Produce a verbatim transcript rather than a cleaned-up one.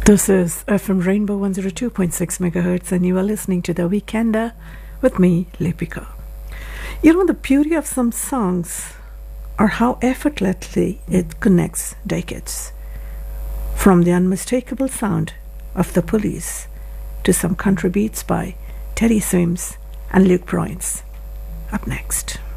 This is F M Rainbow one oh two point six megahertz, and you are listening to The Weekender with me, Lepika. You know, the beauty of some songs are how effortlessly it connects decades. From the unmistakable sound of The Police to some country beats by Teddy Swims and Luke Bryan. Up next.